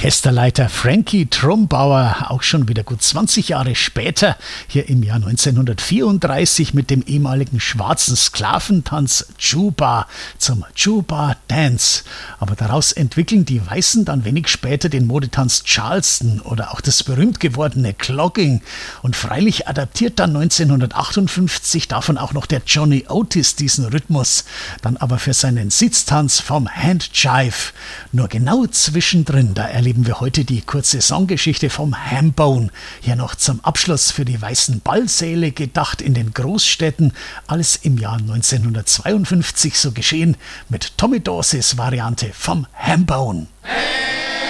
Orchesterleiter Frankie Trumbauer, auch schon wieder gut 20 Jahre später, hier im Jahr 1934 mit dem ehemaligen schwarzen Sklaventanz Juba zum Juba Dance. Aber daraus entwickeln die Weißen dann wenig später den Modetanz Charleston oder auch das berühmt gewordene Clogging. Und freilich adaptiert dann 1958 davon auch noch der Johnny Otis diesen Rhythmus, dann aber für seinen Sitztanz vom Handjive. Nur genau zwischendrin, da erleben wir heute die kurze Songgeschichte vom Hambone. Hier noch zum Abschluss für die weißen Ballsäle gedacht in den Großstädten. Alles im Jahr 1952 so geschehen mit Tommy Dawes Variante vom Hambone. Hey!